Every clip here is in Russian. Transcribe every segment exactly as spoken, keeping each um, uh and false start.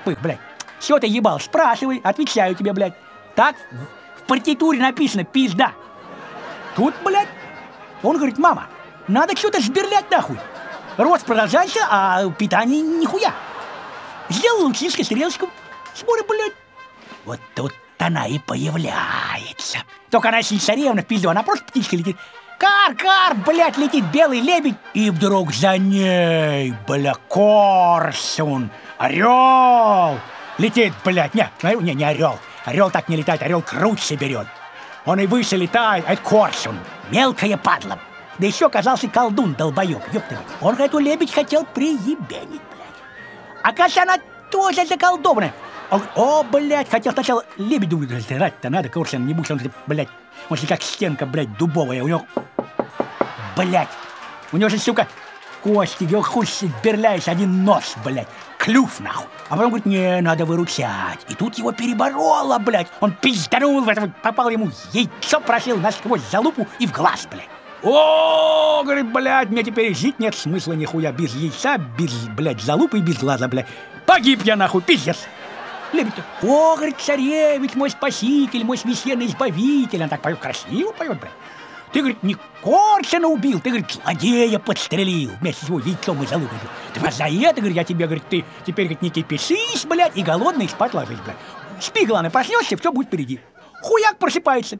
пых, блядь. Все ты ебал, спрашивай, отвечаю тебе, блядь. Так в партитуре написано пизда. Тут, блядь, он говорит: мама, надо что-то сберлять нахуй. Рост продолжается, а питание нихуя. Сделал лучишко с тарелочком. Смотри, блядь. Вот тут она и появляется. Только она не царевна в пизду, она просто птичка летит. Кар, кар, блядь, летит белый лебедь. И вдруг за ней, бля, коршун, орел. Летит, блядь, не, не, не орел. Орел так не летает, орел круче берет. Он и выше летает, а это коршун. Мелкая падла. Да еще оказался колдун, долбоеб, ёпта мать. Он эту лебедь хотел приебенить, блядь. А кажется, она тоже заколдованная. Он говорит: о, блядь, хотел сначала лебедю раздирать-то надо, коршун, не будь он, блядь, может, как стенка, блядь, дубовая. У него, блядь, у него же, сука, кости, его хуй сберляешь, один нос, блядь, клюв, нахуй. А потом говорит: не, надо выручать. И тут его перебороло, блядь. Он пизданул в этом, попал ему, яйцо прошил насквозь залупу и в глаз, блядь. О, говорит, блядь, мне теперь жить нет смысла нихуя. Без яйца, без, блядь, залупы и без глаза, блядь. Погиб я, нахуй, пиздец. Лебедь-то: о, говорит, царевич, мой спаситель, мой священный избавитель. Он так поет, красиво поет, блядь. Ты, говорит, не коршуна убил, ты, говорит, злодея подстрелил вместе с его яйцом и залупой. Ты вот за это, говорит, я тебе, говорит, ты теперь, говорит, не кипишись, блядь, и голодный спать ложись, блядь. Спи, главное, проснешься, все будет впереди. Хуяк просыпается.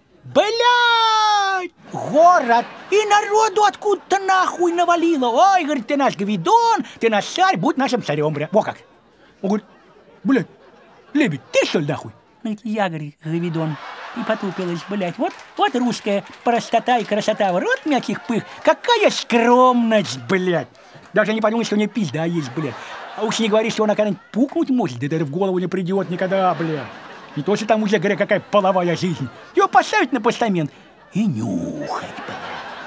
Блядь, город, и народу откуда-то нахуй навалило. Ой, говорит, ты наш Гвидон, ты наш царь, будь нашим царем, блядь. Во как. Он говорит: блядь, лебедь, ты что ли нахуй? Говорит: я, говорит, Гвидон. И потупилась, блядь. Вот, вот русская простота и красота. Вот мягких пых. Какая скромность, блядь. Даже не подумай, что у нее пизда есть, блядь. А уж не говори, что она когда-нибудь пукнуть может, да это в голову не придет никогда, блядь. Не то, что там уже, говоря, какая половая жизнь. Ее поставить на постамент и нюхать, блядь.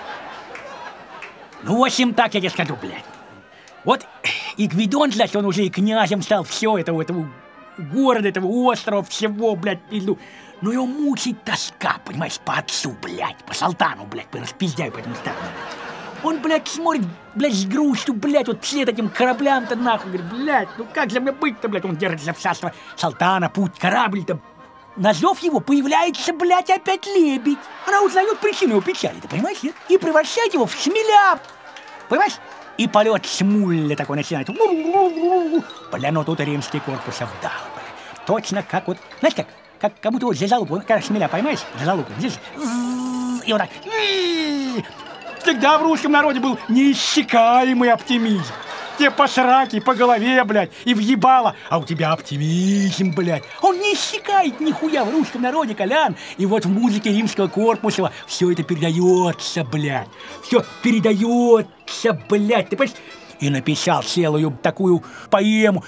Ну, в общем, так я тебе скажу, блядь. Вот и Гвидон, значит, он уже и князем стал все этого, этого города, этого острова, всего, блядь, пизду. Но его мучает тоска, понимаешь, по отцу, блядь, по Салтану, блядь, по распиздяю по этому старому. Он, блядь, смотрит, блядь, с грустью, блядь, вот вслед этим кораблям-то нахуй, говорит: блядь, ну как же мне быть-то, блядь, он держится в царство Салтана, путь, корабль-то. На зов его появляется, блядь, опять лебедь. Она узнает причину его печали, ты понимаешь, нет? И превращает его в шмеля, понимаешь? И полет смуля такой начинает. Бля, ну тут римский корпус вдал, блядь. Точно как вот, знаешь как? Как, как будто вот за залупу, когда шмеля поймаешь, за залупу, здесь, и вот так. Всегда в русском народе был неиссякаемый оптимизм. Тебе по сраке, по голове, блядь, и въебало, а у тебя оптимизм, блядь. Он не иссякает нихуя в русском народе, Колян. И вот в музыке римского корпуса все это передается, блядь. Все передается, блядь, ты понимаешь? И написал целую такую поэму.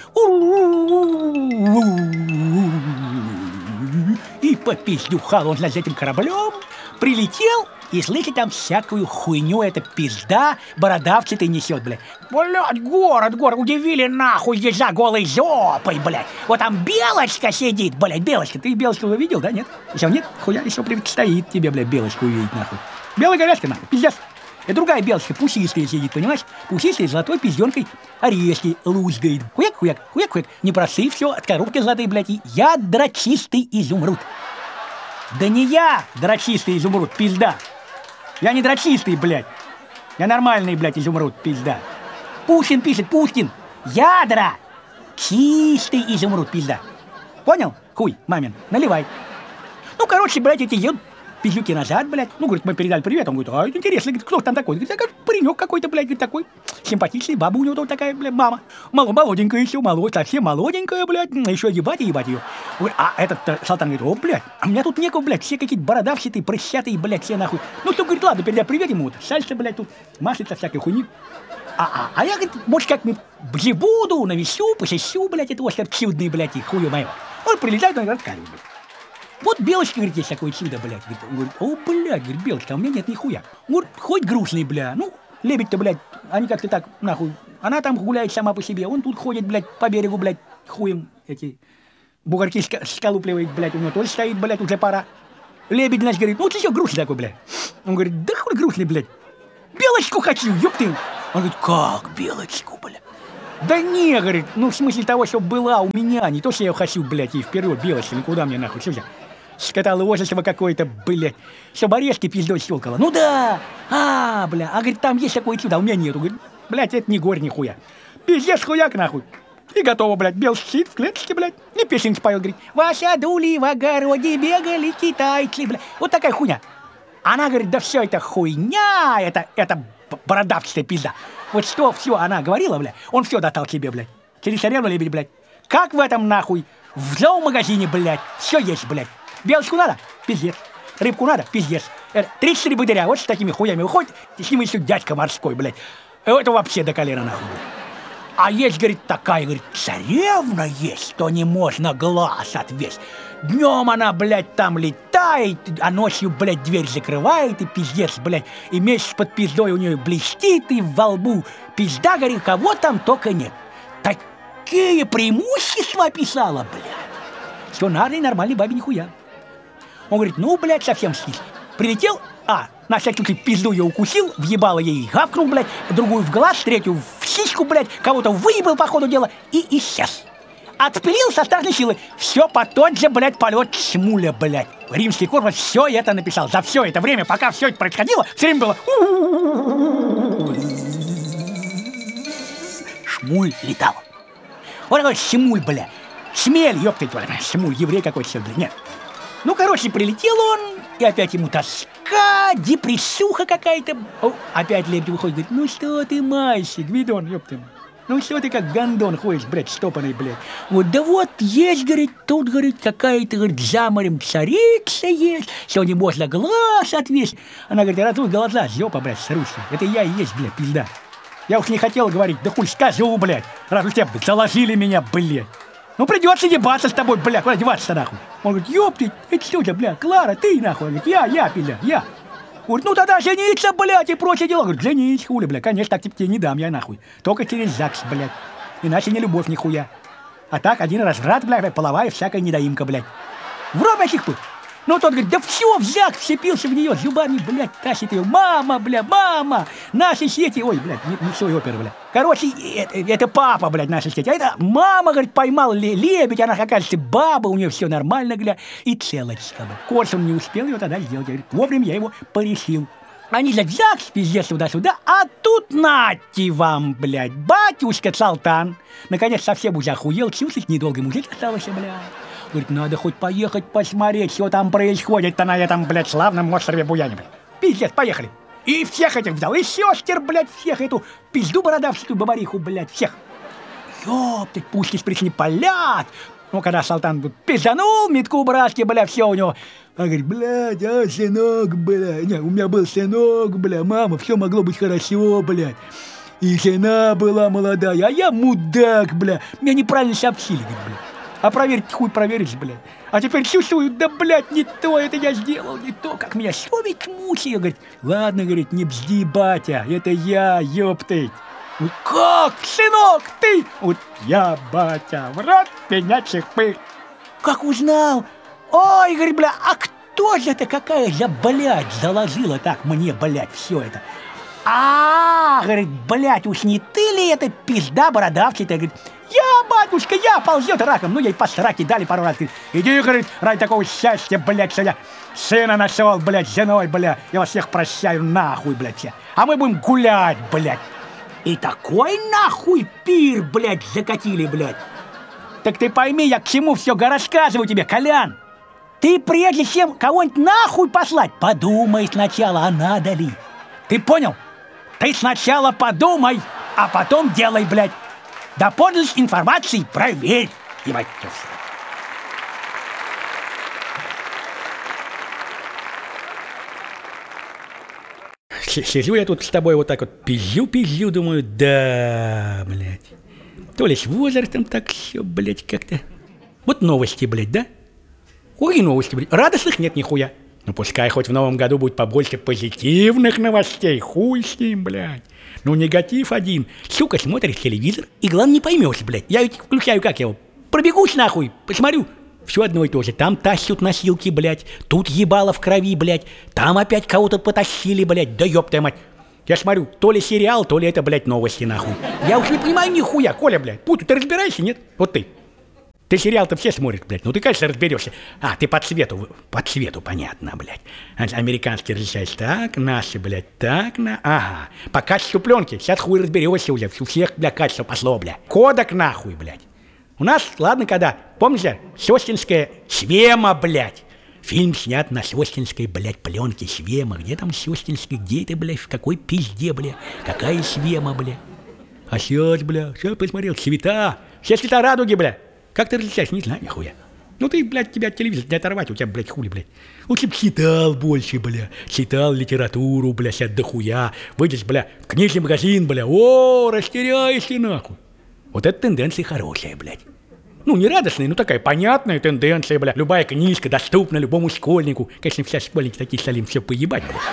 И попиздюхал он над этим кораблем, прилетел и слышит там всякую хуйню, эта пизда бородавчатый несет, блядь. Блядь, город, город, удивили нахуй езжа голой жопой, блядь. Вот там белочка сидит, блядь, белочка. Ты белочку увидел, да, нет? Еще нет? Хуя еще предстоит тебе, блядь, белочку увидеть, нахуй. Белая горячка, нахуй, пиздец. И другая белочка, пушистая сидит, понимаешь? Пушистая, с золотой пизденкой орешки лузгает. Хуяк, хуяк, хуяк, хуяк. Не просы, все, от коробки золотые, блядь. И я дрочистый изумруд. Да не я дрочистый изумруд, пизда. Я не дрочистый, блядь. Я нормальный, блядь, изумруд, пизда. Пушкин пишет, Пушкин. Ядра. Чистый изумруд, пизда. Понял? Хуй, мамин, наливай. Ну, короче, блядь, эти едут пиздюки назад, блядь. Ну, говорит, мы передали привет. Он говорит: а, это интересно, говорит, кто там такой? Говорит: а, паренек какой-то, блядь, говорит, такой симпатичный. Баба у него тут такая, блядь, мама. Мало, молоденькая еще, молоденькая, совсем молоденькая, блядь. Еще ебать и ебать ее. Говорит, а этот Салтан говорит: о, блядь, а у меня тут некого, блядь, все какие-то бородавчатые, прыщатые, блядь, все нахуй. Ну, что, говорит, ладно, передай привет ему. Вот, сальса, блядь, тут маслица всякой хуйни. А, а, а я, говорит, может, как-нибудь буду, навесю, посещу, блядь, это остров чудный, блядь, и хуя моего. Он прилетает, он рассказывает, блядь. Вот белочка, говорит, есть такое чудо, блядь. Он говорит: о, блядь, говорит, белочка, а у меня нет нихуя. Он говорит: хоть грустный, бля. Ну, лебедь-то, блядь, они как-то так, нахуй. Она там гуляет сама по себе, он тут ходит, блядь, по берегу, блядь, хуем эти бугорки сколупливает, блядь, у него тоже стоит, блядь, уже пора. Лебедь, значит, говорит: ну, ты что грустный такой, блядь? Он говорит: да хуй грустный, блядь. Белочку хочу, ёпты. Он говорит: как белочку, блядь? Да не, говорит, ну в смысле того, что была у меня, не то, что я хочу, блядь, и вперед белочка, ну куда мне нахуй, что за скотоложество какое-то, блядь, чтобы орешки пиздой щелкало. Ну да, а, бля, а говорит, там есть такое чудо, а у меня нету. Говорит, блядь, это не горь нихуя. Пиздец хуяк нахуй. И готово, блядь, бел щит в клеточке, блядь, и песенки споет, говорит, ваша дули в огороде бегали китайцы, блядь. Вот такая хуйня. Она говорит, да все это хуйня, это, это бородавчатая пизда. Вот что все она говорила, блядь, он все достал себе, блядь. Через царевну лебедь, блядь. Как в этом, нахуй, в зоомагазине, блядь, все есть, блядь. Белочку надо? Пиздец. Рыбку надо? Пиздец. тридцать три богатыря, вот с такими хуями выходит, и с ним еще дядька морской, блядь. Это вообще до колена, нахуй. А есть, говорит, такая, говорит, царевна есть, что не можно глаз отвесть. Днем она, блядь, там летает, а ночью, блядь, дверь закрывает, и пиздец, блядь, и месяц под пиздой у нее блестит, и во лбу пизда, говорит, кого там только нет. Такие преимущества описала, блядь, что надо и нормальной бабе нихуя. Он говорит, ну, блядь, совсем скис. Прилетел, а, на всякий случай пизду ее укусил, въебало ей, гавкнул, блядь, другую в глаз, третью в сиську, блядь, кого-то выебал по ходу дела и исчез. Отпилил со страшной силы. Все по тот же, блядь, полет Шмуля, блядь. Римский корпус все это написал. За все это время, пока все это происходило, все время было... Шмуль летал. Вот такой Шмуль, блядь. Шмель, ёптать, Шмуль, еврей какой-то, блядь, нет. Ну, короче, прилетел он, и опять ему тоска, депрессуха какая-то. О, опять Лебедь выходит, говорит, ну что ты, мальчик, Гвидон, ёпта. Ну что ты как гондон ходишь, блядь, штопанный, блядь. Вот, да вот, есть, говорит, тут, говорит, какая-то, говорит, за морем царица есть, что не можно глаз отвесить. Она говорит, а тут глаза, жопа, блядь, срущая. Это я и есть, блядь, пизда. Я уж не хотел говорить, да хуй скажу, блядь, раз у тебя заложили меня, блядь. Ну придется ебаться с тобой, бля, куда деваться-то нахуй? Он говорит, ёпты, это что за, бля, Клара, ты нахуй? Он говорит, я, я, пиля, я. Говорит, ну тогда жениться, блядь, и прочее дело. Говорит, женись, хули, бля, конечно, так тебе не дам я, нахуй. Только через ЗАГС, блядь. Иначе не любовь нихуя. А так один разврат, блядь, половая всякая недоимка, блядь. В рот этих тут. Ну тот говорит, да все, в ЗАГС вцепился в нее, зубами, блядь, тащит ее. Мама, бля, мама, наши сети. Ой, блядь, не, не все, опера, блядь. Короче, это, это папа, блядь, наши сети. А это мама, говорит, поймал лебедь, она, оказывается, баба, у нее все нормально, бля, и целочка, бля. Корсун не успел ее тогда сделать. Говорит, вовремя я его порешил. Они за ЗАГС, пиздец, туда-сюда, а тут нате вам, блядь, батюшка Салтан. Наконец совсем уже охуел, чувствовать недолго мужик остался, блядь. Говорит, надо хоть поехать посмотреть, что там происходит-то на этом, блядь, славном острове Буяне, блядь. Пиздец, поехали. И всех этих взял, и сестер, блядь, всех эту пизду бородавчатую бабариху, блядь, всех. Ёптать, пушки с пресни палят. Ну, когда Салтан тут пизданул, метку братки, бля, все у него. Он говорит, блядь, а, сынок, блядь, не, у меня был сынок, бля, мама, все могло быть хорошо, блядь. И жена была молодая, а я мудак, бля. Меня неправильно сообщили, говорит, бля. А проверить хуй проверишь, блядь. А теперь чувствую, да, блядь, не то это я сделал, не то, как меня совесть мучает. Говорит, ладно, говорит, не бзди, батя, это я, ёптать. Вот как, сынок, ты? Вот я, батя, в рот пенячих пыль. Как узнал? Ой, говорит, бля, а кто же это, какая же, блядь, заложила так мне, блядь, все это? А, говорит, блядь, уж не ты ли это пизда бородавчатая? Говорит, я, батюшка, я, ползет раком. Ну, ей по сраке дали пару раз. Иди, говорит, ради такого счастья, блядь, что я сына нашел, блядь, с женой, блядь. Я вас всех прощаю, нахуй, блядь, все. А мы будем гулять, блядь. И такой нахуй пир, блядь, закатили, блядь. Так ты пойми, я к чему все рассказываю тебе, Колян. Ты прежде чем кого-нибудь нахуй послать, подумай сначала, а надо ли. Ты понял? Ты сначала подумай, а потом делай, блядь. Да подлинность информации проверь, ебать. Сижу я тут с тобой вот так вот, пизжу-пизжу, думаю, да, блядь. То ли с возрастом так все, блядь, как-то. Вот новости, блядь, да? Ой, новости, блядь. Радостных нет нихуя. Ну пускай хоть в новом году будет побольше позитивных новостей, хуй с ним, блядь. Ну негатив один. Сука, смотришь телевизор, и главное не поймешь, блядь. Я ведь включаю, как я его, пробегусь нахуй, посмотрю. Все одно и то же. Там тащут носилки, блядь. Тут ебало в крови, блядь. Там опять кого-то потащили, блядь. Да ёб твою мать. Я смотрю, то ли сериал, то ли это, блядь, новости, нахуй. Я уж не понимаю нихуя, Коля, блядь. Путю, ты разбираешься, нет? Вот ты. Ты сериал-то все смотрят, блядь. Ну ты, конечно, разберешься. А, ты по цвету, по цвету, понятно, блядь. Американский различается так, наши, блядь, так, на... Ага. По качеству пленки. Сейчас хуй разберешься уже. У всех, блядь, качество пошло, блядь. Кодек, нахуй, блядь. У нас, ладно, когда, помните, сёстинская Свема, блядь. Фильм снят на сёстинской, блядь, пленке Свема. Где там сёстинский? Где это, блядь? В какой пизде, блядь? Какая Свема, блядь? А сейчас, блядь, сейчас посмотрел. Цвета. Все цвета радуги, блядь. Как ты различаешь? Не знаю, нихуя. Ну ты, блядь, тебя от телевизора не оторвать, у тебя, блядь, хули, блядь. Лучше б читал больше, бля. Читал литературу, бля, сейчас дохуя. Выйдешь, бля, в книжный магазин, бля. О, растеряешься, нахуй. Вот эта тенденция хорошая, блядь. Ну, не радостная, но такая понятная тенденция, бля. Любая книжка доступна любому школьнику. Конечно, все школьники такие стали им все поебать, бля.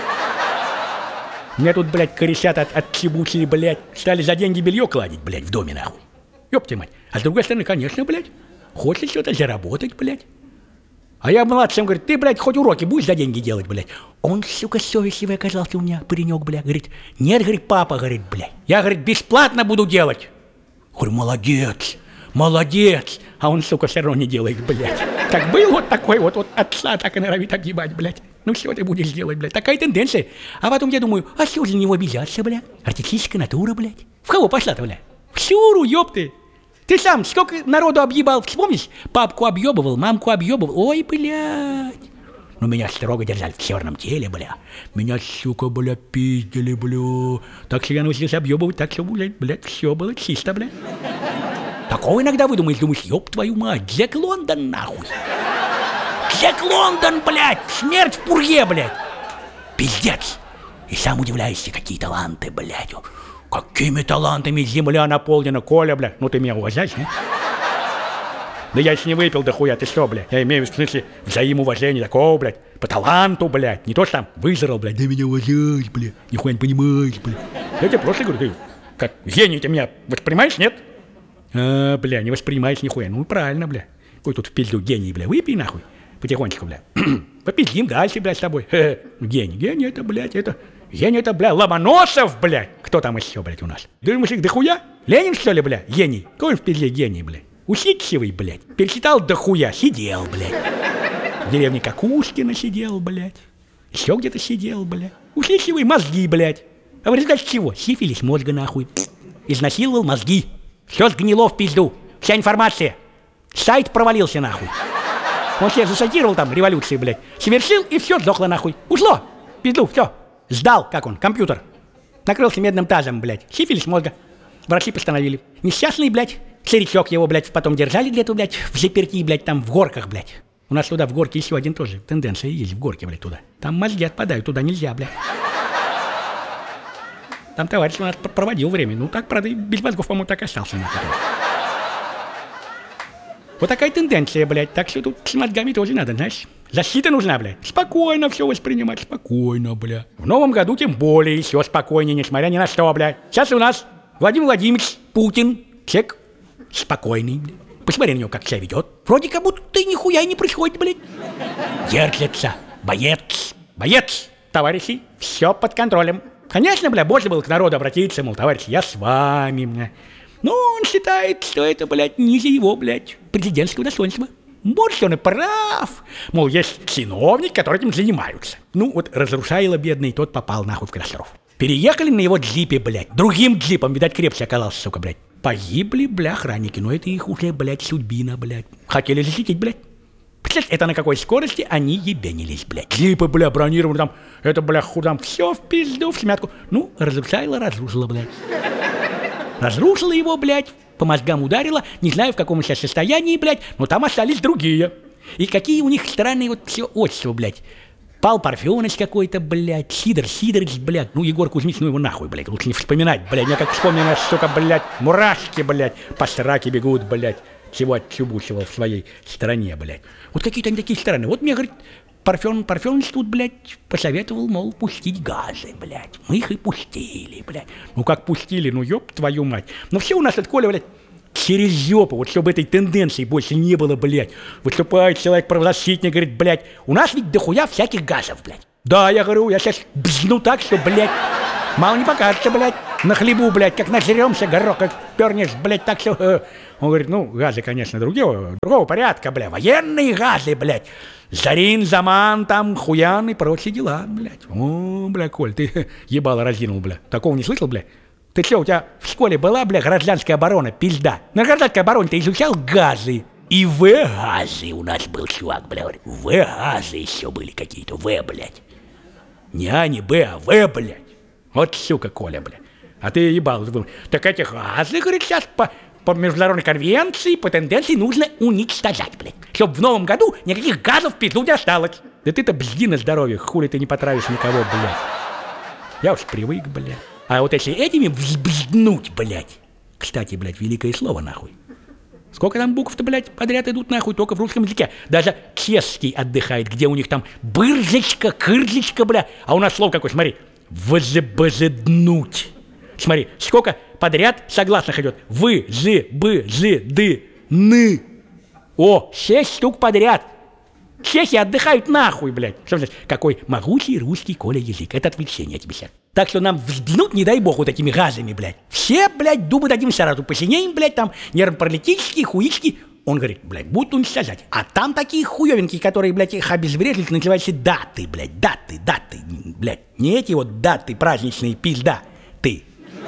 Меня тут, блядь, корешат от, от чебучей, блядь. Стали за деньги белье кладить, блядь, в доме, нахуй. Ёпта мать. А с другой стороны, конечно, блядь, хочет что-то заработать, блядь. А я младшим, говорит, ты, блядь, хоть уроки будешь за деньги делать, блядь. Он, сука, совестливый оказался у меня, паренек, блядь. Говорит, нет, говорит, папа, говорит, блядь. Я, говорит, бесплатно буду делать. Говорю, молодец. Молодец! А он, сука, все равно не делает, блядь. Как был вот такой вот, вот отца так и норовит огибать, блядь. Ну что ты будешь делать, блядь? Такая тенденция. А потом я думаю, а что же на него обижаться, блядь? Артистическая натура, блядь. В кого пошла-то, блядь? В Сюру, ёпты. Ты сам сколько народу объебал, вспомнишь? Папку объебывал, мамку объебывал. Ой, блядь. Ну меня строго держали в черном теле, бля. Меня, сука, бля, пиздили, бля. Так что я научился объебывать, так что, блядь, блядь, все было чисто, блядь. Такого иногда выдумаешь, думаешь, ёб твою мать, Джек Лондон, нахуй. Джек Лондон, блядь, смерть в пурге, блядь. Пиздец. И сам удивляешься, какие таланты, блядь. Какими талантами земля наполнена, Коля, блядь. Ну ты меня уважаешь, не? Да я еще не выпил дохуя, ты что, блядь? Я имею в смысле взаимоуважения такого, блядь. По таланту, блядь. Не то, что там вызрал, блядь. Да меня уважаешь, блядь. Нихуя не понимаешь, блядь. Я тебе просто говорю, ты как гений ты меня воспринимаешь, нет? А, бля, не воспринимаешь нихуя. Ну, правильно, бля. Какой тут в пизду гений, бля. Выпей, нахуй. Потихонечку, бля. Попиздим дальше, блядь, с тобой. Хе-хе. Гений. Гений это, блядь, это... Гений это, бля, Ломоносов, блядь. Кто там еще, блядь, у нас? Думаешь, их дохуя? Ленин, что ли, бля? Гений. Какой он в пизде гений, блядь? Усидчивый, блядь. Перечитал дохуя. Сидел, блядь. В деревне Кокушкина сидел, блядь. Еще где-то сидел, блядь. Усидчивый мозги, блядь. А в результате чего? Сифилис мозга, нахуй. Изнасиловал мозги. Все сгнило в пизду. Вся информация. Сайт провалился, нахуй. Он себя засадировал там, революции, блядь. Совершил, и все, сдохло, нахуй. Ушло. Пизду, все. Сдал, как он, компьютер. Накрылся медным тазом, блядь. Сифилис мозга. Врачи постановили. Несчастный, блядь. Царичок его, блядь, потом держали где-то, блядь, в заперти, блядь, там, в горках, блядь. У нас туда в горке еще один тоже тенденция есть, в горке, блядь, туда. Там мозги отпадают, туда нельзя, блядь. Там товарищ у нас проводил время. Ну так, правда, без мозгов, по-моему, так и остался, нахуй. Вот такая тенденция, блядь. Так что тут с мозгами тоже надо, знаешь. Защита нужна, блядь. Спокойно все воспринимать, спокойно, блядь. В новом году тем более еще спокойнее, несмотря ни на что, блядь. Сейчас у нас Владимир Владимирович Путин. Человек спокойный, блядь. Посмотри на него, как себя ведет. Вроде как будто ты нихуя и не происходит, блядь. Держится. Боец. Боец. Товарищи, все под контролем. Конечно, бля, можно было к народу обратиться, мол, товарищ, я с вами, бля. Но он считает, что это, блядь, ниже его, блядь, президентского достоинства. Может, он и прав. Мол, есть чиновники, которые этим занимаются. Ну, вот разрушайло бедный, тот попал нахуй в катастрофу. Переехали на его джипе, блядь. Другим джипом, видать, крепче оказался, сука, блядь. Погибли, бля, охранники, но это их уже, блядь, судьбина, блядь. Хотели защитить, блядь. Представляете, это на какой скорости они ебенились, блядь. Джипы, бля, бронированы там, это, бля, ху, там, все в пизду, в смятку. Ну, разрушайло, разрушило, блядь. Разрушило его, блядь, по мозгам ударило, не знаю, в каком сейчас состоянии, блядь, но там остались другие. И какие у них странные вот все отчества, блядь. Пал Парфенович какой-то, блядь, Сидор Сидорович, блядь, ну, Егор Кузьмич, ну, его нахуй, блядь, лучше не вспоминать, блядь, я как вспомнил, сука, блядь, мурашки, блядь, по сраке бегут, блядь, чего отчебучивал в своей стране, блядь. Вот какие-то они такие странные. Вот мне, говорит, Парфен, Парфенович тут, блядь, посоветовал, мол, пустить газы, блядь. Мы их и пустили, блядь. Ну, как пустили, ну, ёб твою мать. Ну, все у нас от Коля, блядь, через жопу, вот чтобы этой тенденции больше не было, блядь. Выступает человек-правозащитник, говорит, блядь, у нас ведь дохуя всяких газов, блядь. Да, я говорю, я сейчас бзну так, что, блядь, Мало не покажется, блядь, на хлебу, блядь, как нажремся, горох, как пернешь, блядь, так все. Э. Он говорит, ну, газы, конечно, другого, другого порядка, бля, военные газы, блядь. Зарин, Заман, там, Хуян и прочие дела, блядь. О, бля, Коль, ты ебало разинул, бля. Такого не слышал, бля? Ты что, у тебя в школе была, бля, гражданская оборона, пизда? На гражданской обороне ты изучал газы? И В-газы у нас был чувак, бля, В-газы еще были какие-то, В, блядь. Не А, не Б, а В, блядь. Вот сука, Коля, бля. А ты ебал. Так эти газы, говорит, сейчас по, по международной конвенции, по тенденции нужно уничтожать, блядь. Чтоб в новом году никаких газов в пизду не осталось. Да ты-то бзди на здоровье, хули ты не потравишь никого, блядь. Я уж привык, блядь. А вот если этими взбзднуть, блядь. Кстати, блядь, великое слово, нахуй. Сколько там букв-то, блядь, подряд идут, нахуй, только в русском языке. Даже чешский отдыхает, где у них там бырзочка, кырзочка, бля. А у нас слово какое, смотри. Взбзднуть. Смотри, сколько подряд согласных идет. Вы, з, б, з, д, ны. О, шесть штук подряд. Чехи отдыхают нахуй, блядь. Что значит? Какой могучий русский, Коля, язык. Это отвлечение тебе сейчас. Так что нам взглянуть, не дай бог, вот такими газами, блядь. Все, блядь, думают одним сразу. Посинеем, блядь, там нервно-паралитические, хуички. Он говорит, блядь, будут уничтожать. А там такие хуёвенькие, которые, блядь, их обезврежили, называются даты, блядь, даты, даты, блядь. Не эти вот даты праздничные, пизда, ты.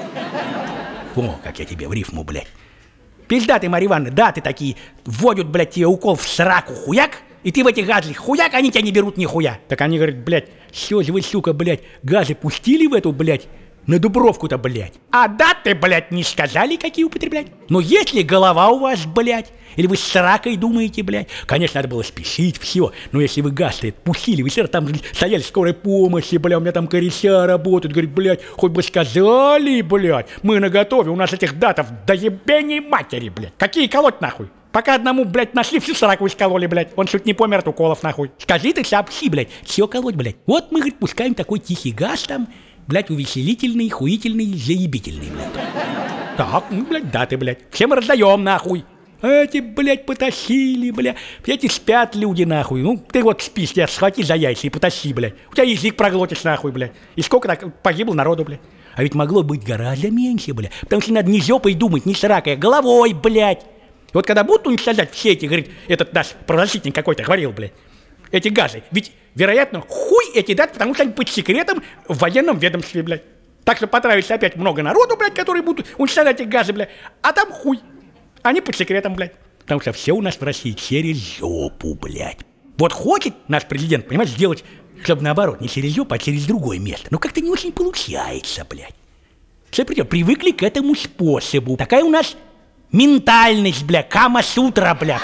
О, как я тебе в рифму, блядь. Пизда ты, Марья Ивановна, даты такие, вводят, блядь, тебе укол в сраку, хуяк, и ты в этих газах хуяк, они тебя не берут нихуя. Так они говорят, блядь, все же вы, сука, блядь, газы пустили в эту, блядь, на Дубровку-то, блядь. А даты, блядь, не сказали, какие употреблять. Но если голова у вас, блядь, или вы с сракой думаете, блядь, конечно, надо было спешить, все. Но если вы газ-то пустили, вы все там стояли в скорой помощи, блядь, у меня там кореся работают, говорит, блядь, хоть бы сказали, блядь, мы наготове, у нас этих датов до ебеней матери, блядь. Какие колоть, нахуй? Пока одному, блядь, нашли, всю сраку искололи, блядь. Он чуть не помер от уколов, нахуй. Скажи ты, сообщи, блядь, все колоть, блядь. Вот мы, говорит, пускаем такой тихий газ там, блядь, увеселительный, хуительный, заебительный, блядь. Так, ну, блядь, даты, блядь. Всем раздаем, нахуй. Эти, блядь, потащили, блядь. Эти спят люди, нахуй. Ну, ты вот спишь, тебя схвати за яйца и потащи, блядь. У тебя язык проглотишь, нахуй, блядь. И сколько так погибло народу, блядь. А ведь могло быть гораздо меньше, блядь. Потому что надо не жопой думать, не сракой, а головой, блядь. И вот когда будут уничтожать все эти, говорит, этот наш правозащитник какой-то говорил, блядь, эти газы, ведь, вероятно, хуй эти даты, потому что они под секретом в военном ведомстве, блядь. Так что потравится опять много народу, блядь, которые будут уничтожать эти газы, блядь, а там хуй. Они под секретом, блядь. Потому что все у нас в России через жопу, блядь. Вот хочет наш президент, понимаешь, сделать, чтобы наоборот, не через жопу, а через другое место. Но как-то не очень получается, блядь. Все придем, привыкли к этому способу. Такая у нас ментальность, бля, Кама-сутра, бля.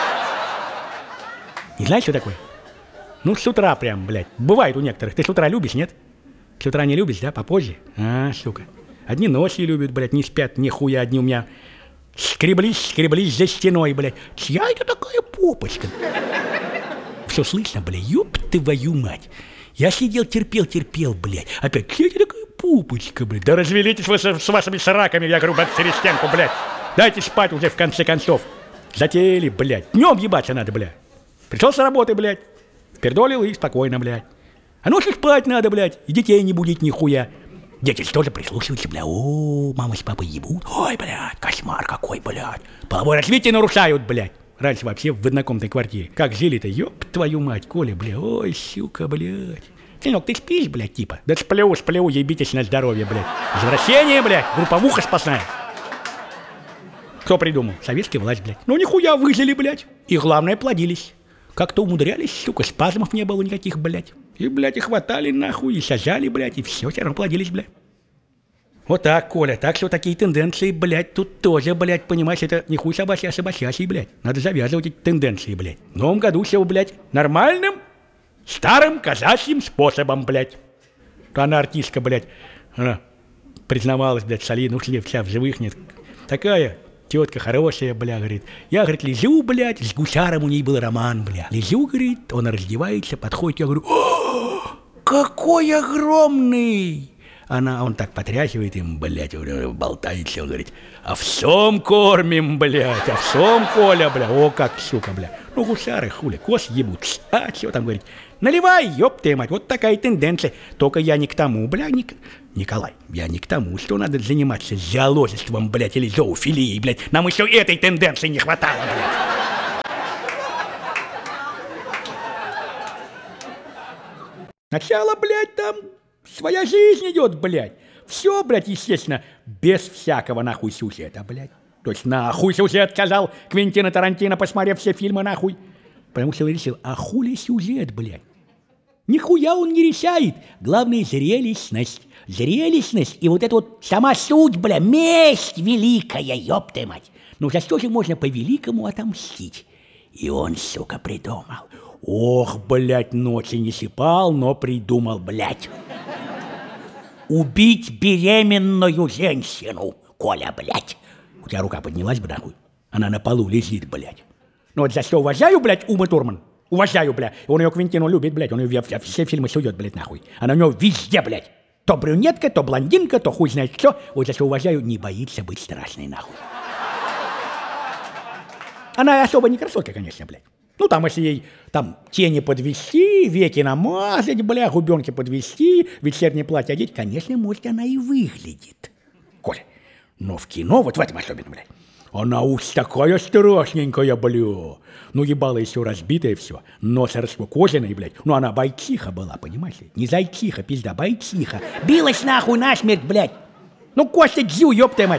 Не знаешь, что такое? Ну, с утра прям, блядь. Бывает у некоторых. Ты с утра любишь, нет? С утра не любишь, да? Попозже? А, сука. Одни ночью любят, блядь, не спят, нихуя. Одни у меня скреблись, скреблись за стеной, блядь. Чья это такая попочка? Все слышно, блядь? Ёб твою мать. Я сидел, терпел, терпел, блядь. Опять, чья это такая попочка, блядь? Да развелитесь вы с, с вашими сраками, я говорю, блядь, через стенку, блядь. Дайте спать уже в конце концов. Затеяли, блядь. Днем ебаться надо, блядь. Пришел с работы, блядь. Пердолил и спокойно, блядь. А ночью спать надо, блядь. И детей не будить нихуя. Дети тоже прислушиваются, блядь. О, мама с папой ебут. Ой, блядь, кошмар какой, блядь. Половое развитие нарушают, блядь. Раньше вообще в однокомнатной квартире. Как жили-то, ёб твою мать, Коля, блядь. Ой, сука, блядь. Сынок, ты спишь, блядь, типа? Да сплю, сплю, ебитесь на здоровье, блядь. Возвращение, блядь, групповуха спасная. Кто придумал? Советская власть, блядь. Ну нихуя выжили, блядь. И главное, плодились. Как-то умудрялись, сука, спазмов не было никаких, блядь. И, блядь, и хватали нахуй, и сажали, блядь, и все, все равно плодились, блядь. Вот так, Коля, так что такие тенденции, блядь, тут тоже, блядь, понимаешь, это не хуй собачий, а собачий, блядь. Надо завязывать эти тенденции, блядь. В новом году все, блядь, нормальным, старым казачьим способом, блядь. Она артистка, блядь, она признавалась, блядь, солидно, ушли вся в живых, нет. Такая тетка хорошая, бля, говорит. Я, говорит, лежу, блядь, с гусаром у ней был роман, бля. Лежу, говорит, он раздевается, подходит, я говорю, о, какой огромный! Она, он так потряхивает им, блядь, болтается, он говорит, овсом кормим, блядь, овсом, Коля, бля, о, как, сука, бля. Ну, гусары, хули, кос ебут. А, чего там говорить? Наливай, ёб ты мать, вот такая тенденция. Только я не к тому, бля, не к... Николай, я не к тому, что надо заниматься зоологичеством, блядь, или зоофилией, блядь. Нам еще этой тенденции не хватало, блядь. Сначала, блядь, там своя жизнь идет, блядь. Все, блядь, естественно, без всякого нахуй сюжета, блядь. То есть нахуй сюжет, сказал Квентина Тарантино, посмотрев все фильмы, нахуй. Потому что он решил, а хули сюжет, блядь? Нихуя он не решает. Главное, зрелищность. Зрелищность и вот эта вот сама суть, бля, месть великая, ёб ты мать. Ну за что же можно по-великому отомстить? И он, сука, придумал. Ох, блядь, ночи не сыпал, но придумал, блядь. Убить беременную женщину, Коля, блядь. У тебя рука поднялась бы, нахуй. Она на полу лежит, блядь. Ну вот за что уважаю, блядь, Ума Турман. Уважаю, блядь. Он ее Квентину любит, блядь. Он ее все, все фильмы сует, блядь, нахуй. Она у него везде, блядь. То брюнетка, то блондинка, то хуй знает что. Вот за что уважаю, не боится быть страшной, нахуй. Она особо не красотка, конечно, блядь. Ну, там, если ей там тени подвести, веки намазать, бля, губенки подвести, вечернее платье одеть, конечно, может, она и выглядит. Коля, но в кино, вот в этом особенно, блядь, она уж такая страшненькая, бля. Ну, ебало еще разбитое все, нос раскукоженный, блядь. Ну, она бойчиха была, понимаешь ли? Не зайчиха, пизда, бойчиха. Билась нахуй насмерть, блядь. Ну, Костя Дзю, ёб твою мать.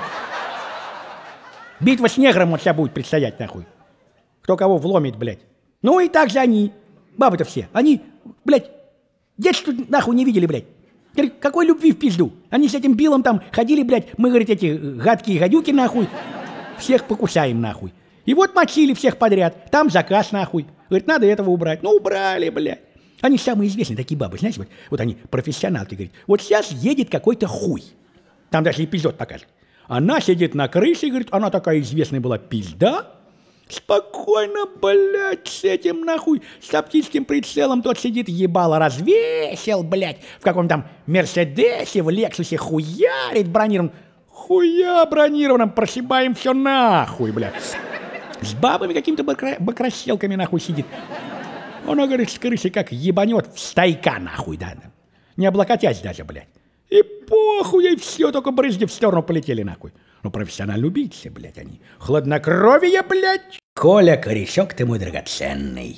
Битва с негром вот вся будет предстоять, нахуй. Кто кого вломит, блядь. Ну и так же они, бабы-то все, они, блядь, детство нахуй не видели, блядь. Какой любви в пизду? Они с этим Биллом там ходили, блядь, мы, говорит, эти гадкие гадюки, нахуй, всех покусаем, нахуй. И вот мочили всех подряд, там заказ, нахуй. Говорит, надо этого убрать. Ну, убрали, блядь. Они самые известные такие бабы, знаете, вот, вот они профессионалки, говорят, вот сейчас едет какой-то хуй. Там даже эпизод покажет. Она сидит на крыше, говорит, она такая известная была пизда. Спокойно, блядь, с этим нахуй, с оптическим прицелом тот сидит, ебало развесил, блядь, в каком там Мерседесе, в Лексусе хуярит бронированным. Хуя бронированным, прошибаем все нахуй, блядь. С бабами какими-то бакра... бакращелками нахуй сидит. Она, говорит, с крыши как ебанет в стайка нахуй, да, не облокотясь даже, блядь. И похуй ей все, только брызги в сторону полетели нахуй. Ну, профессионально убийцы, блядь, они. Хладнокровие, блядь. Коля, корешок ты мой драгоценный.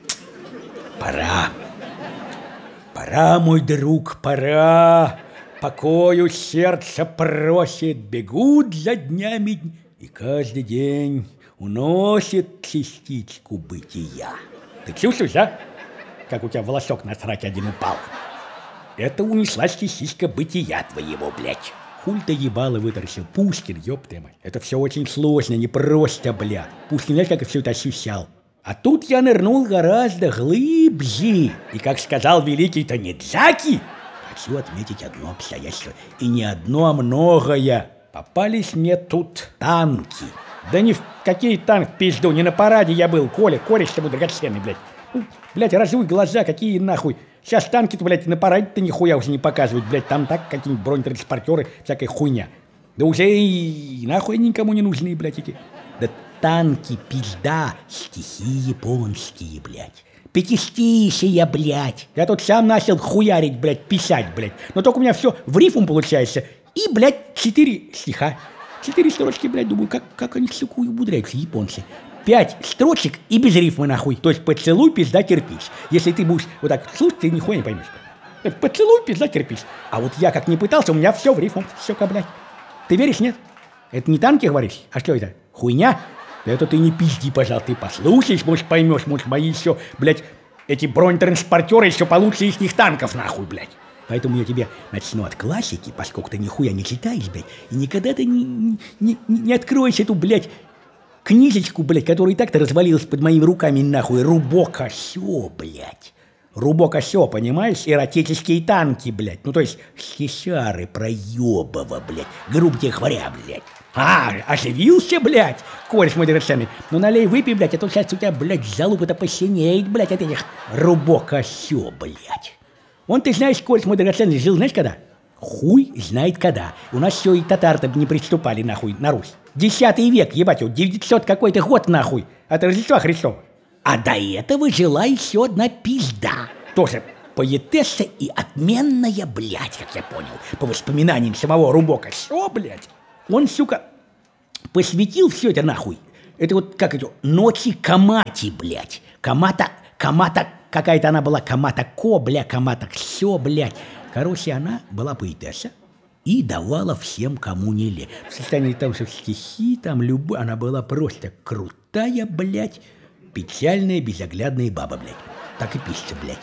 Пора. Пора, мой друг, пора. Покою сердце просит, бегут за днями, и каждый день уносит частичку бытия. Ты чувствуешь, а? Как у тебя волосок на сраке один упал. Это унеслась частичка бытия твоего, блядь. Хуй ты ебало вытаращил. Пушкин, ёб ты мать. Это все очень сложно, непросто, бля. Пушкин, знаешь, как я все это ощущал. А тут я нырнул гораздо глубже. И, как сказал великий Танидзаки, хочу отметить одно обстоятельство. И не одно, а многое. Попались мне тут танки. Да ни в какие танки, пизду, не на параде я был. Коля, кореш с тобой драгоценный, блядь. Ну, блядь, разуй глаза, какие нахуй. Сейчас танки-то, блядь, на параде-то нихуя уже не показывают, блядь, там так какие-нибудь бронетранспортеры, всякая хуйня. Да уже и нахуй никому не нужны, блядь, эти. Да танки, пизда, стихи японские, блядь. Пятистишие, блядь. Я тут сам начал хуярить, блядь, писать, блядь. Но только у меня все в рифму получается. И, блядь, четыре стиха. Четыре строчки, блядь, думаю, как, как они, сука, умудряются, японцы. Пять строчек и без рифмы, нахуй. То есть поцелуй, пизда, кирпич. Если ты будешь вот так слушать, ты нихуя не поймешь. Поцелуй, пизда, кирпич. А вот я как не пытался, у меня все в рифму. Сука, блядь. Ты веришь, нет? Это не танки, говоришь? А что это? Хуйня? Это ты не пизди, пожалуйста, ты послушаешь, может, поймешь, может, мои еще, блядь, эти бронетранспортеры еще получше их танков, нахуй, блядь. Поэтому я тебе начну от классики, поскольку ты нихуя не читаешь, блядь, и никогда ты не, не, не, не откроешь эту, блядь, книжечку, блядь, которая и так-то развалилась под моими руками, нахуй. Рубок-осё, блядь. Рубок-осё, понимаешь? Эротические танки, блядь. Ну, то есть, хищары проёбова, блядь. Грубо говоря, блядь. А, оживился, блядь, кореш мой драгоценный. Ну, налей, выпей, блядь, а то сейчас у тебя, блядь, залупа-то посинеет, блядь, от этих рубок-осё, блядь. Он, ты знаешь, кореш мой драгоценный, жил, знаешь, когда? Хуй знает когда. У нас все и татар-то не приступали, нахуй, на Русь. Десятый век, ебать его, девятьсот какой-то год, нахуй, от Рождества Христова. А до этого жила еще одна пизда. Тоже поэтесса и отменная, блядь, как я понял, по воспоминаниям самого Рубока. Что, блядь? Он, сука, посвятил все это нахуй. Это вот, как это, ночи Камати, блядь. Камата, Камата, какая-то она была, Камата Ко, бля, Камата все, блядь. Короче, она была поэтесса и давала всем, кому не лень. В состоянии того, что стихи там любые, она была просто крутая, блядь, печальная, безоглядная баба, блядь. Так и пишется, блядь.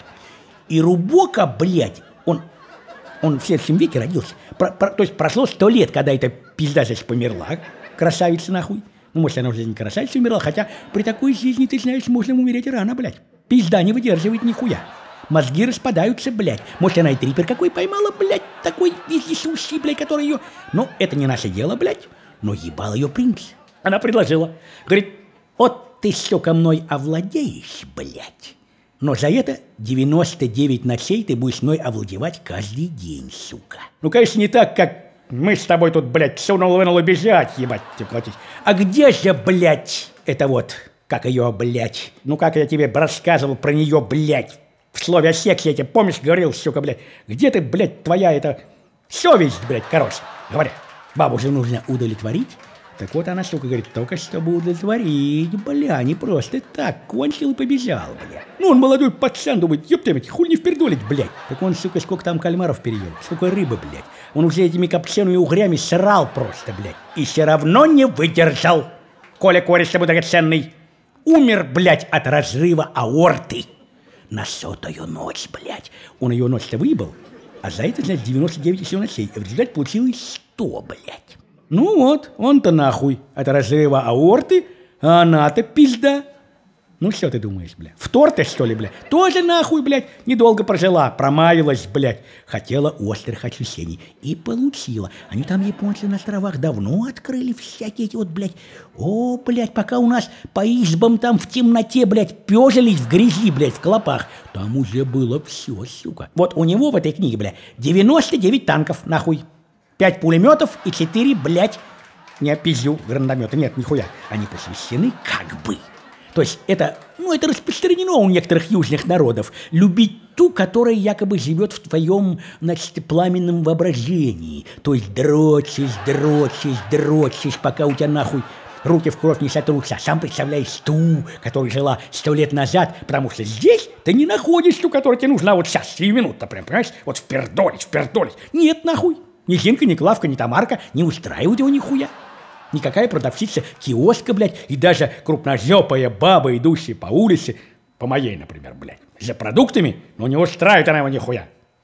И Рубока, блядь, он, он в следующем веке родился. Про, про, то есть прошло сто лет, когда эта пизда здесь померла, красавица нахуй. Ну, может, она уже не красавица умерла, хотя при такой жизни, ты знаешь, можно умереть рано, блядь. Пизда не выдерживает нихуя. Мозги распадаются, блядь. Может, она и трипер какой поймала, блядь, такой вездесущий, блядь, который ее... Ну, это не наше дело, блядь, но ебал ее принц. Она предложила. Говорит, вот ты, сука, мной овладеешь, блядь. Но за это девяносто девять ночей ты будешь мной овладевать каждый день, сука. Ну, конечно, не так, как мы с тобой тут, блядь, сунул-вынул бежать, ебать, платить. А где же, блядь, это вот, как ее, блядь, ну, как я тебе рассказывал про нее, блядь, в слове о сексе, я тебе, помнишь, говорил, сука, блядь, где ты, блядь, твоя эта совесть, блядь, короче, говоря, бабу же нужно удовлетворить. Так вот она, сука, говорит, только чтобы удовлетворить, бля, не просто так, кончил и побежал, бля. Ну, он молодой пацан, думает, ёптамить, хуй не впердолить, блядь. Так он, сука, сколько там кальмаров переел, сколько рыбы, блядь. Он уже этими копчеными угрями срал просто, блядь. И все равно не выдержал. Коля, кореш тобой драгоценный, умер, блядь, от разрыва аорты. На сотую ночь, блядь. Он ее ночь-то выебал, а за это, значит, девяносто девять еще ночей. В результате получилось сто, блядь. Ну вот, он-то нахуй от разрыва аорты, а она-то пизда. Ну что ты думаешь, блядь, втор-то, что ли, блядь? Тоже нахуй, блядь, недолго прожила, промаялась, блядь. Хотела острых ощущений и получила. Они там, японцы, на островах давно открыли всякие эти вот, блядь. О, блядь, пока у нас по избам там в темноте, блядь, пёжились в грязи, блядь, в клопах. Там уже было все, сука. Вот у него в этой книге, блядь, девяносто девять танков, нахуй. Пять пулеметов и четыре, блядь, не пизю, гранатомета. Нет, нихуя. Они посвящены как бы. То есть это, ну, это распространено у некоторых южных народов. Любить ту, которая якобы живет в твоем, значит, пламенном воображении. То есть дрочишь, дрочишь, дрочишь, пока у тебя нахуй руки в кровь не сотрутся. Сам представляешь ту, которая жила сто лет назад, потому что здесь ты не находишь ту, которая тебе нужна вот сейчас, сиюминутно, прям, понимаешь? Вот впердолить, впердолить. Нет, нахуй. Ни Зинка, ни Клавка, ни Тамарка не устраивают его нихуя. Никакая продавщица киоска, блядь, и даже крупножопая баба, идущая по улице, по моей, например, блядь, за продуктами, но не устраивает она его нихуя.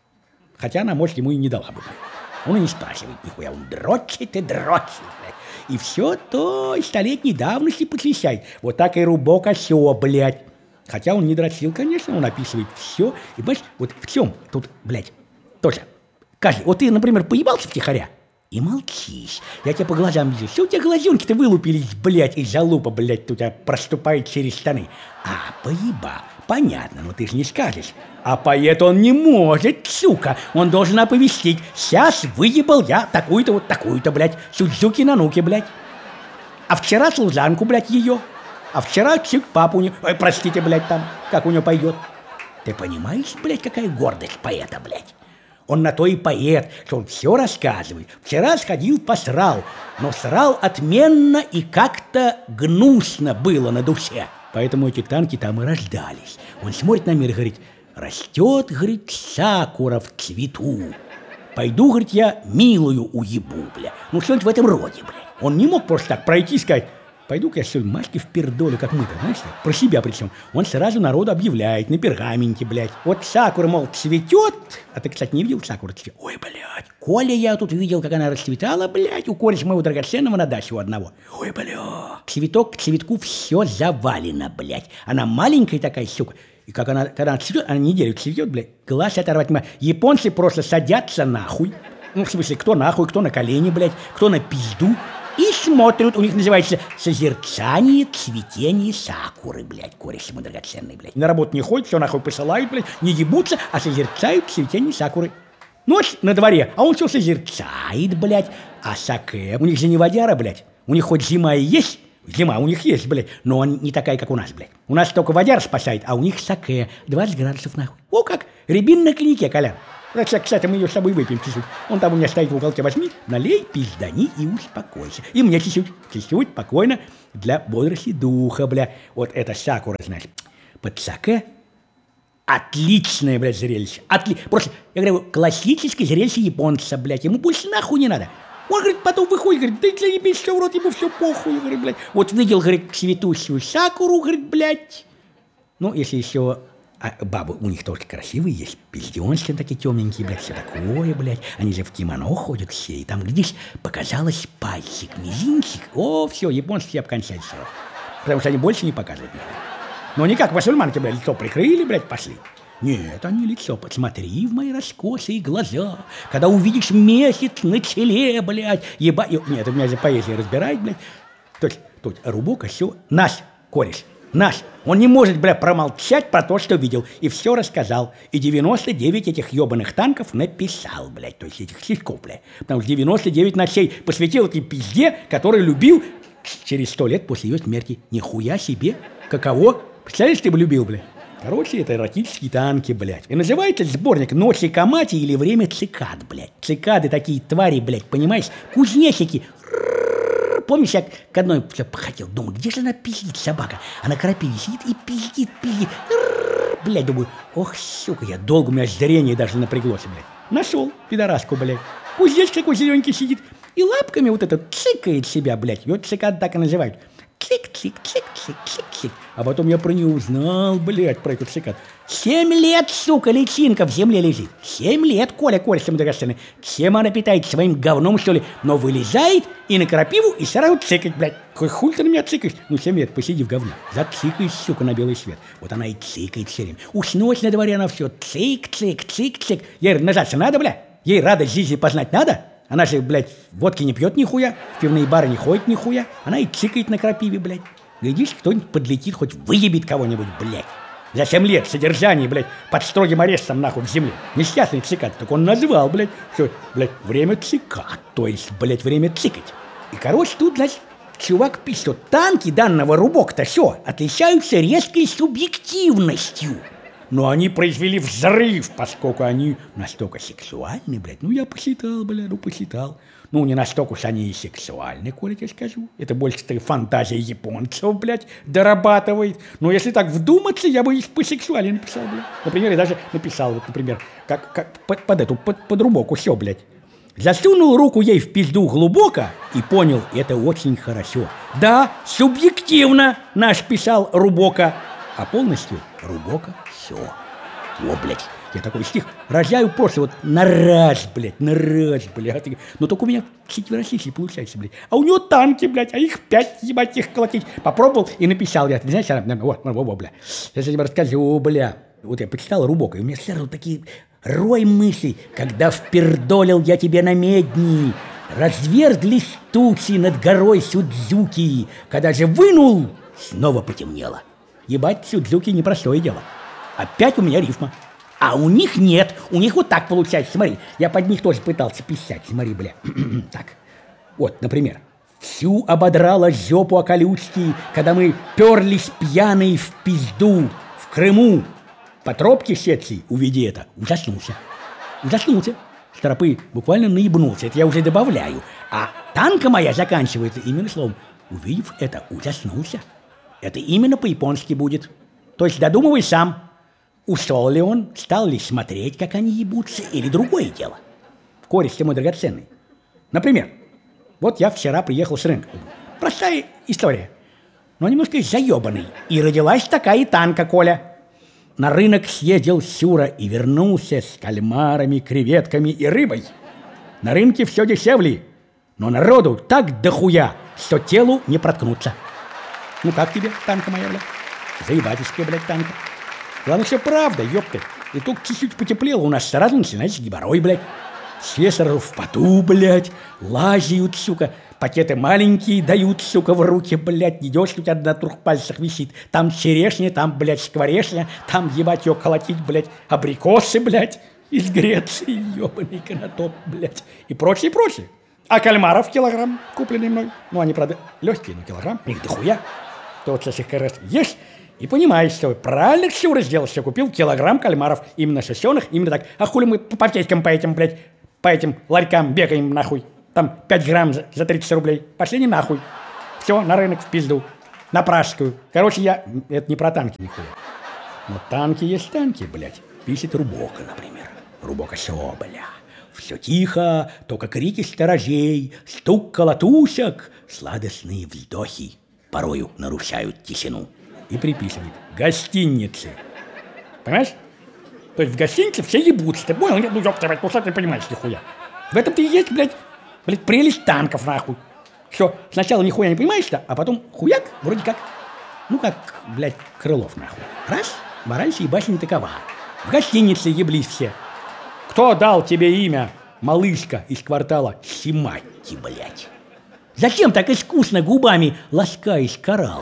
Хотя она, может, ему и не дала бы, блядь. Он и не спрашивает нихуя, он дрочит и дрочит, блядь. И все то столетней давности посвящает. Вот так и Рубока все, блядь. Хотя он не дрочил, конечно, он описывает все. И, понимаешь, вот в чем тут, блядь, тоже... Каждый, вот ты, например, поебался втихаря и молчишь. Я тебя по глазам вижу. Все у тебя глазенки-то вылупились, блядь, и залупа, блядь, у тебя проступает через штаны. А, поебал. Понятно, но ты же не скажешь. А поэт он не может, сука. Он должен оповестить. Сейчас выебал я такую-то вот такую-то, блядь, Судзуки Нануки, блядь. А вчера служанку, блядь, ее. А вчера чик папу не... Ой, простите, блядь, там, как у него пойдет. Ты понимаешь, блядь, какая гордость поэта, блядь? Он на то и поэт, что он все рассказывает. Вчера сходил, посрал, но срал отменно и как-то гнусно было на душе. Поэтому эти танки там и рождались. Он смотрит на мир и говорит, растет, говорит, сакура в цвету. Пойду, говорит, я милую уебу, бля. Ну, что-нибудь в этом роде, бля. Он не мог просто так пройти и сказать, пойду-ка я все Машке впердолю, как мы-то, знаешь, про себя причем. Он сразу народу объявляет на пергаменте, блядь. Вот сакура, мол, цветет. А ты, кстати, не видел сакуру цветет? Ой, блядь. Коля, я тут видел, как она расцветала, блядь, у Коля моего драгоценного на даче у одного. Ой, блядь. Цветок к цветку все завалено, блядь. Она маленькая такая, сука. И как она, когда она цветет, она неделю цветет, блядь, глаз оторвать. Японцы просто садятся нахуй. Ну, в смысле, кто нахуй, кто на колени, блядь, кто на пизду. И смотрят, у них называется созерцание цветения сакуры, блядь, кореш ему драгоценный, блядь. На работу не ходят, все нахуй посылают, блядь, не ебутся, а созерцают цветение сакуры. Ночь на дворе, а он все созерцает, блядь. А саке, у них же не водяра, блядь. У них хоть зима и есть, Зима у них есть, блядь, но не такая, как у нас, блядь. У нас только водяр спасает, а у них саке. двадцать градусов, нахуй. О, как! Рябин на коньяке, Колян. Кстати, мы ее с собой выпьем чуть-чуть. Он там у меня стоит в уголке, возьми, налей, пиздани и успокойся. И мне чуть-чуть, чуть-чуть, спокойно, для бодрости духа, бля. Вот это сакура, значит, под саке. Отличное, блядь, зрелище. Отли... Просто, я говорю, классическое зрелище японца, блядь. Ему больше нахуй не надо. Он, говорит, потом выходит, говорит, да для ебись все в рот, ему все похуй, говорит, блядь. Вот видел, говорит, цветущую сакуру, говорит, блядь. Ну, если еще... А бабы у них тоже красивые есть, пизденцы такие темненькие, блядь, все такое, блядь. Они же в кимоно ходят все, и там, глядишь, показалось пальчик, мизинчик. О, все, японцы все обкончали все. Потому что они больше не показывают ничего. Но не как мусульманки, блядь, лицо прикрыли, блядь, пошли. Нет, они лицо, посмотри в мои раскосые глаза, когда увидишь месяц на челе, блядь, еба... Нет, у меня же поэзия разбирает, блядь. То есть, то есть, Рубока все, наш кореш. Наш. Он не может, бля, промолчать про то, что видел. И все рассказал. И девяносто девять этих ебаных танков написал, блядь. То есть этих сильков, блядь. Потому что девяносто девять ночей посвятил этой пизде, который любил через сто лет после ее смерти. Нихуя себе. Каково? Представляешь, ты бы любил, блядь? Короче, это эротические танки, блядь. И называется сборник «Ночи Камати» или «Время цикад», блядь. Цикады такие твари, блядь, понимаешь? Кузнечики. Помнишь, я к одной все походил, думаю, где же она пиздит, собака? Она крапиве сидит и пиздит, пиздит. Блядь, думаю, ох, сука, я долго, у меня зрение даже напряглось, блядь. Нашел пидораску, блядь. Кузнечик такой зелененький сидит и лапками вот это цикает себя, блядь. Вот цикад так и называют. Цик-цик-цик-цик-цик-цик. А потом я про нее узнал, блядь, про этот цикад. Семь лет, сука, личинка в земле лежит. Семь лет, Коля, Коля, самый драгоценный. Чем она питается, своим говном, что ли? Но вылезает и на крапиву, и сразу цикает, блядь. Хуй, хуй ты на меня цикаешь? Ну, семь лет, посиди в говне. Зацикаешь, сука, на белый свет. Вот она и цикает все время. Уж ночь на дворе она все цик-цик-цик-цик. Ей нажаться надо, блядь? Ей радость жизни познать надо? Она же, блядь, водки не пьет нихуя, в пивные бары не ходит нихуя. Она и цикает на крапиве, блядь. Глядишь, кто-нибудь подлетит, хоть выебет кого-нибудь, блядь. За семь лет содержания, блядь, под строгим арестом, нахуй, в земле. Несчастный цикад, так он назвал, блядь, что, блядь, время цикад, то есть, блядь, время цикать. И, короче, тут, значит, чувак пишет, что танки данного Рубок-то все отличаются резкой субъективностью. Но они произвели взрыв, поскольку они настолько сексуальны, блядь. Ну, я посчитал, блядь, ну, посчитал. Ну, не настолько уж они и сексуальны, Коля, тебе скажу. Это больше фантазия японцев, блядь, дорабатывает. Но если так вдуматься, я бы их по сексуальнее написал, блядь. Например, я даже написал, вот, например, как, как под, под эту, под, под Рубоку, все, блядь. Засунул руку ей в пизду глубоко и понял, это очень хорошо. Да, субъективно наш писал Рубока, а полностью Рубока все. О, блядь, я такой стих рожаю просто вот на раз, блядь, на раз, блядь. Но только у меня четверостишие получается, блядь. А у него танки, блядь, а их пять, ебать, их колотить. Попробовал и написал я. Ты знаешь, вот, вот, вот, бля. Сейчас я тебе расскажу, бля. Вот я почитал Рубока, и у меня сразу такие рой мыслей, когда впердолил я тебе на медни. Разверзлись тучи над горой Судзуки. Когда же вынул, снова потемнело. Ебать, Судзуки непростое дело. Опять у меня рифма. А у них нет. У них вот так получается. Смотри, я под них тоже пытался писать. Смотри, бля. Так. Вот, например. Всю ободрала жопу околючки, когда мы перлись пьяные в пизду в Крыму. По тропке сетки, увиди это, ужаснулся. Ужаснулся. С тропы буквально наебнулся. Это я уже добавляю. А танка моя заканчивается именно словом. Увидев это, ужаснулся. Это именно по-японски будет. То есть додумывай сам. Ушел ли он, стал ли смотреть, как они ебутся, или другое дело. Кореш ты мой драгоценный. Например, вот я вчера приехал с рынка. Простая история, но немножко заебанный. И родилась такая танка, Коля. На рынок съездил Сюра и вернулся с кальмарами, креветками и рыбой. На рынке все дешевле, но народу так дохуя, что телу не проткнуться. Ну как тебе, танка моя, блядь? Заебательская, блядь, танка. Главное, все правда, ёпта. И только чуть-чуть потеплело, у нас сразу начинается геморрой, блядь. Все сразу в поту, блядь, лазят, сука. Пакеты маленькие дают, сука, в руки, блядь. Идешь, у тебя на трех пальцах висит. Там черешня, там, блядь, скворечня, там, ебать, ее колотить, блядь, абрикосы, блядь, из Греции, ёбаный конотоп, блядь. И прочее, и прочее. А кальмаров килограмм, купленный мной. Ну, они, правда, легкие, но килограмм. Их дохуя. То вот сейчас их как раз ешь и понимаешь, что правильно все разделал, что купил килограмм кальмаров. Именно сосеных, именно так. А хули мы по аптечкам по этим, блядь, по этим ларькам бегаем нахуй. Там пять грамм за, за тридцать рублей. Пошли не нахуй. Все, на рынок в пизду. На пражскую. Короче, я... Это не про танки нихуя. Но танки есть танки, блядь. Пишет Рубока, например. Рубока все, бля. Все тихо, только крики сторожей, стук колотушек, сладостные вздохи порою нарушают тишину. И приписывает: гостиницы. Понимаешь? То есть в гостинице все ебутся. Ты понял? Нет, ну ёпта, ну что ты понимаешь, нихуя. В этом-то и есть, блядь, блядь, прелесть танков, нахуй. Все, сначала нихуя не понимаешь-то, а потом хуяк, вроде как, ну как, блядь, Крылов, нахуй. Раз, мораль сей башни такова. В гостинице еблись все. Кто дал тебе имя, малышка из квартала Симатти, блядь? Зачем так искусно губами ласкаешь коралл?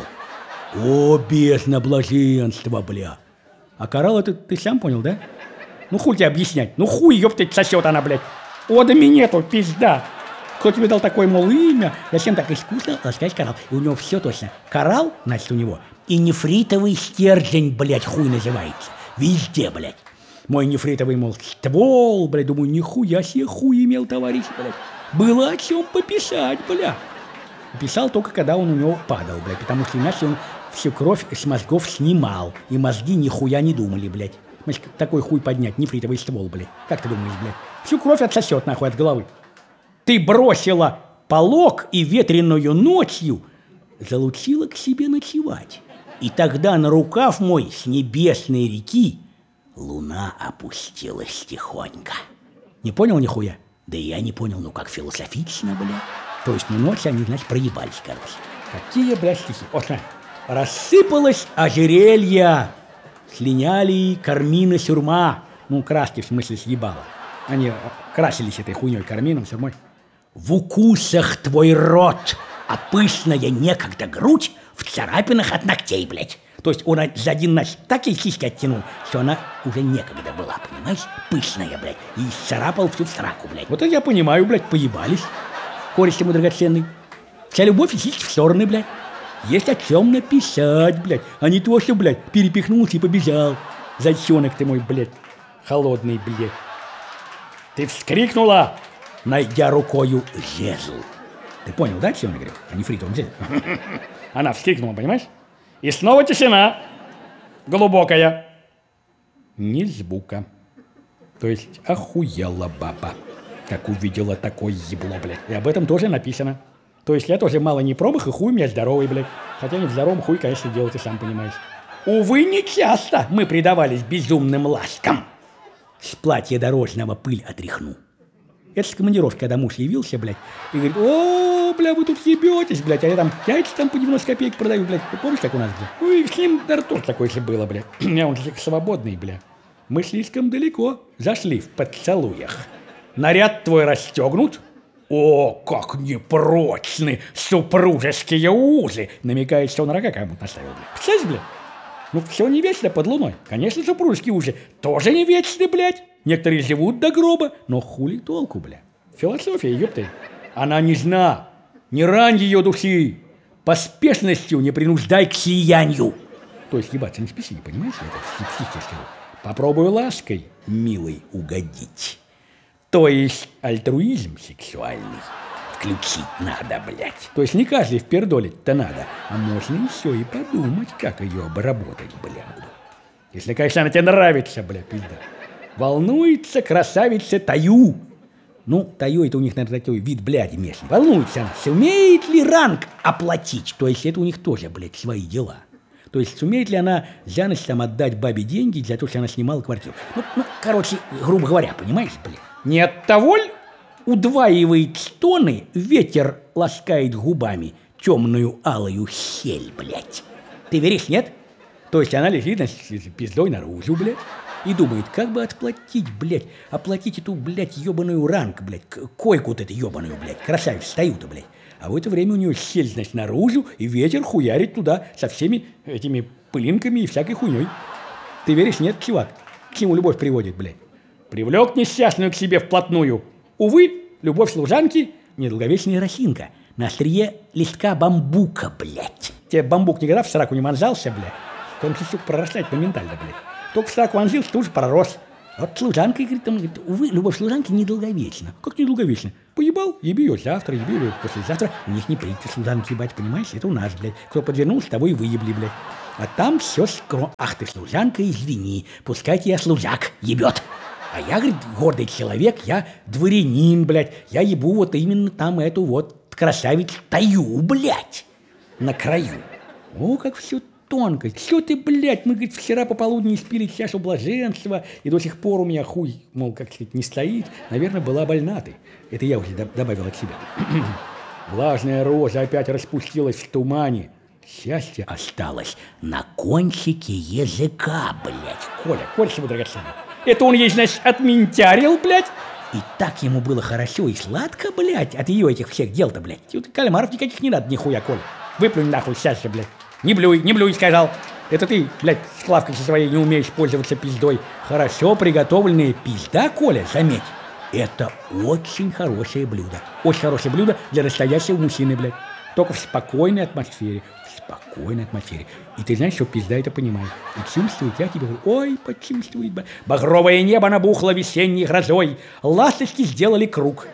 О, бездна блаженства, бля. А коралл это ты сам понял, да? Ну хуй тебе объяснять. Ну хуй, ёптать, сосет она, блядь. О, да минету, пизда. Кто тебе дал такое, мол, имя? Зачем так искусно ласкаешь коралл? И у него все точно. Коралл, значит, у него и нефритовый стержень, блядь, хуй называется. Везде, блядь. Мой нефритовый, мол, ствол, блядь, думаю, нихуя себе хуй имел, товарищ, блядь. Было о чем пописать, бля. Писал только, когда он у него падал, блядь, потому что иначе он всю кровь с мозгов снимал, и мозги нихуя не думали, блядь. Значит, такой хуй поднять, нефритовый ствол, блядь. Как ты думаешь, блядь? Всю кровь отсосет, нахуй, от головы. Ты бросила полог и ветреную ночью залучила к себе ночевать. И тогда на рукав мой с небесной реки луна опустилась тихонько. Не понял нихуя? Да и я не понял, ну как философично, бля. То есть, ну ночь они, значит, проебались, короче. Какие, бля, стихи? О, смотри. Рассыпалось ожерелье, слиняли кармины сюрма. Ну, краски, в смысле, съебало. Они красились этой хуйней кармином, сюрмой. В укусах твой рот, а пышная некогда грудь в царапинах от ногтей, блядь. То есть он за один ночь так ей сиськи оттянул, что она уже некогда была, понимаешь? Пышная, блядь. И царапал всю сраку, блядь. Вот это я понимаю, блядь, поебались. Кореш ему драгоценный. Вся любовь и сиськи в стороны, блядь. Есть о чем написать, блядь. А не то, что, блядь, перепихнулся и побежал. Зайчонок ты мой, блядь, холодный, блядь. Ты вскрикнула, найдя рукою жезл. Ты понял, да, что он говорит? А не фритовый жезл. Она вскрикнула, понимаешь? И снова тишина. Глубокая. Ни звука. То есть охуела баба, как увидела такое ебло, блядь. И об этом тоже написано. То есть я тоже мало не промах, и хуй у меня здоровый, блядь. Хотя не в здоровом хуй, конечно, делать, ты сам понимаешь. Увы, не часто мы предавались безумным ласкам. С платья дорожного пыль отряхну. Это с командировки, когда муж явился, блядь, и говорит: о, бля, вы тут ебетесь, блядь, а я там яйца там по девяносто копеек продаю, блядь. Ты помнишь, как у нас, блядь? Ну и с ним, наверное, тоже такое же было, блядь. Я он же свободный, бля. Мы слишком далеко зашли в поцелуях. Наряд твой расстегнут. О, как непрочны супружеские узы. Намекает, что он рога кому-то наставил, блядь. Представляешь, блядь? Ну, все не вечно под луной. Конечно, супружеские узы тоже не вечны, блядь. Некоторые живут до гроба, но хули толку, бля. Философия, ёпты. Она нежна, не рань ее души. Поспешностью не принуждай к сиянию. То есть, ебаться не спеси, понимаешь? Это психически. Попробуй лаской, милый, угодить. То есть, альтруизм сексуальный включить надо, блядь. То есть, не каждый впердолить-то надо, а можно еще и подумать, как ее обработать, бля. Если, конечно, она тебе нравится, бля, пизда. Волнуется красавица Таю. Ну, Таю это у них, наверное, такой вид бляди местный. Волнуется она, сумеет ли ранг оплатить? То есть это у них тоже, блядь, свои дела. То есть сумеет ли она за ночь там отдать бабе деньги для того, что она снимала квартиру? Ну, ну короче, грубо говоря, понимаешь, блядь? Не от того ли удваивает стоны, ветер ласкает губами темную алую щель, блядь? Ты веришь, нет? То есть она лежит с пиздой наружу, блядь, и думает, как бы отплатить, блядь, оплатить эту, блядь, ебаную ранг, блядь, койку-то эту ебаную, блядь, красавицу, стою-то, блядь. А в это время у нее щель, значит, наружу, и ветер хуярит туда со всеми этими пылинками и всякой хуйней. Ты веришь, нет, чувак? К чему любовь приводит, блядь? Привлек несчастную к себе вплотную. Увы, любовь служанки недолговечная росинка на острие листка бамбука, блядь. Тебе бамбук никогда в сраку не вонзался, блядь? Он листок прорастает моментально, блядь. Только в сраку вонзился, тут же пророс. Вот служанка, говорит, там, говорит, увы, любовь служанки недолговечна. Как недолговечна? Поебал, еби ее завтра, еби ее послезавтра. У них не принято служанки ебать, понимаешь? Это у нас, блядь. Кто подвернулся, того и выебли, блядь. А там все скро... Ах ты, служанка, извини, пускай тебя служак ебет. А я, говорит, гордый человек, я дворянин, блядь. Я ебу вот именно там эту вот красавицу Таю, блядь, на краю. О, как все тонко. Все ты, блядь, мы, говорит, вчера пополудни испили чашу блаженства, и до сих пор у меня хуй, мол, как сказать, не стоит. Наверное, была больна ты. Это я уже добавил от себя. Влажная роза опять распустилась в тумане. Счастье осталось на кончике языка, блядь. Коля, Коля, чего драгоценный? Это он ей, значит, отментярил, блядь? И так ему было хорошо и сладко, блядь, от ее этих всех дел-то, блядь. Тут кальмаров никаких не надо, нихуя, Коля. Выплюнь нахуй счастье, блядь. Не блюй, не блюй, сказал. Это ты, блядь, с Клавкой со своей не умеешь пользоваться пиздой. Хорошо приготовленная пизда, Коля, заметь. Это очень хорошее блюдо. Очень хорошее блюдо для настоящего мужчины, блядь. Только в спокойной атмосфере. В спокойной атмосфере. И ты знаешь, что пизда это понимает. И чувствует, я тебе говорю, ой, почувствует. Багровое небо набухло весенней грозой. Ласточки сделали круг.